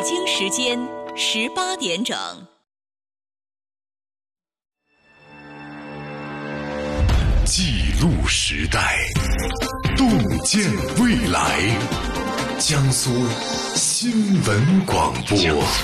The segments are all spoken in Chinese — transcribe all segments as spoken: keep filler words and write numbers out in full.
京时间十八点整。 记录时代，洞见未来。江苏新闻广播。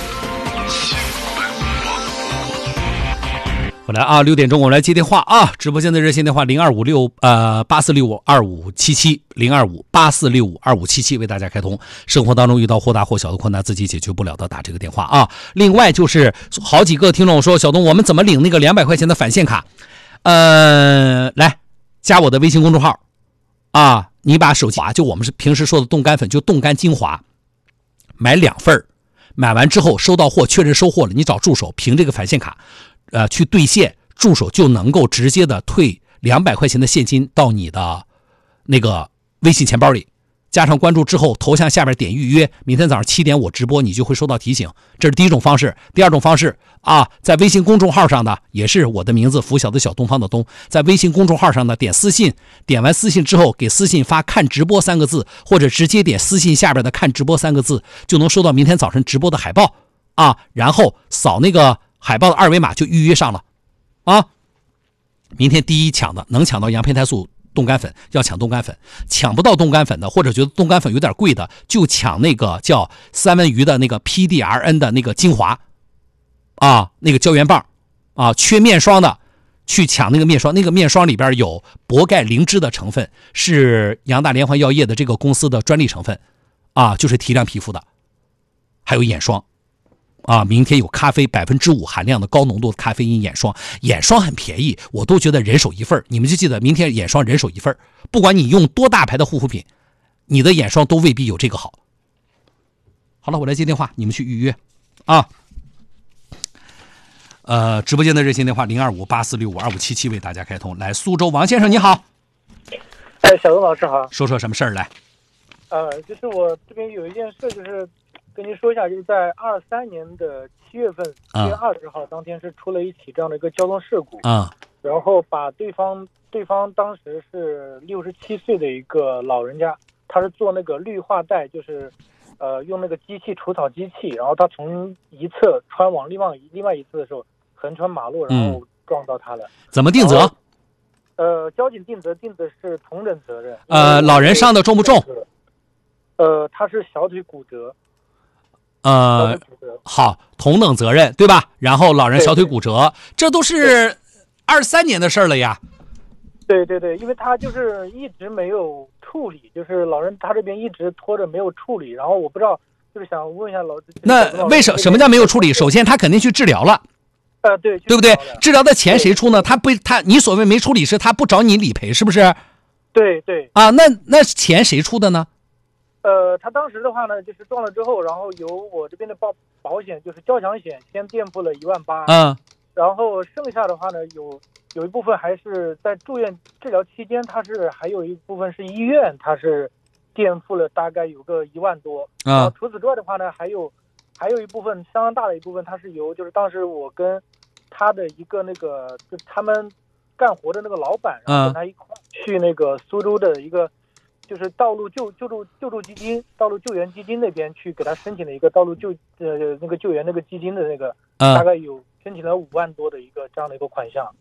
回来啊，六点钟我们来接电话啊！直播间的热线电话零二五六呃八四六五二五七七零二五八四六五二五七七为大家开通。生活当中遇到或大或小的困难，自己解决不了的打这个电话啊。另外就是好几个听众说，小东，我们怎么领那个两百块钱的返现卡？呃，来加我的微信公众号啊，你把手机就我们是平时说的冻干粉，就冻干精华，买两份，买完之后收到货确认收货了，你找助手凭这个返现卡。呃，去兑现，助手就能够直接的退两百块钱的现金到你的那个微信钱包里。加上关注之后，头像下边点预约，明天早上七点我直播，你就会收到提醒。这是第一种方式。第二种方式啊，在微信公众号上的也是我的名字，拂晓的小东方的东，在微信公众号上呢点私信，点完私信之后给私信发看直播三个字，或者直接点私信下边的看直播三个字，就能收到明天早晨直播的海报啊，然后扫那个海报的二维码就预约上了啊！明天第一抢的能抢到洋胚胎素冻干粉，要抢冻干粉；抢不到冻干粉的，或者觉得冻干粉有点贵的，就抢那个叫三文鱼的那个 P D R N 的那个精华啊，那个胶原棒啊。缺面霜的去抢那个面霜，那个面霜里边有铂钙灵芝的成分，是阳大连环药业的这个公司的专利成分啊，就是提亮皮肤的。还有眼霜。啊，明天有咖啡百分之五含量的高浓度咖啡因眼霜，眼霜很便宜，我都觉得人手一份，你们就记得明天眼霜人手一份，不管你用多大牌的护肤品，你的眼霜都未必有这个好。好了，我来接电话，你们去预约啊。呃，直播间的热线电话零二五八四六五二五七七为大家开通。来，苏州王先生你好。 哎，小东老师好。 说说什么事儿来？ 呃，就是我这边有一件事，就是跟您说一下，就是在二三年的七月份，七月二十号当天是出了一起这样的一个交通事故啊， 然后把对方对方当时是六十七岁的一个老人家，他是做那个绿化带，就是呃用那个机器除草机器，然后他从一侧穿往另外另外一侧的时候横穿马路，然后撞到他了。嗯、 怎么定责？ 呃，交警定责定的是同等责任。 呃，老人伤的重不重？ 呃，他是小腿骨折。 呃，好，同等责任，对吧？然后老人小腿骨折，这都是二三年的事了呀。 对对对，因为他就是一直没有处理，就是老人他这边一直拖着没有处理，然后我不知道，就是想问一下老， 那为什么什么叫没有处理？首先他肯定去治疗了， 呃，对， 对不对？治疗的钱谁出呢？他不，他你所谓没处理是他不找你理赔，是不是？ 对对。 啊，那那钱谁出的呢？ 呃，他当时的话呢，就是撞了之后，然后由我这边的保保险，就是交强险，先垫付了一万八， 嗯， 然后剩下的话呢，有有一部分还是在住院治疗期间，他是还有一部分是医院，他是垫付了大概有个一万多， 嗯， 然后除此之外的话呢，还有还有一部分相当大的一部分，它是由就是当时我跟他的一个那个就他们干活的那个老板，然后跟他一块去那个苏州的一个。就是道路救救助救助基金、道路救援基金那边去给他申请了一个道路救呃那个救援那个基金的那个，大概有申请了五万多的一个这样的一个款项。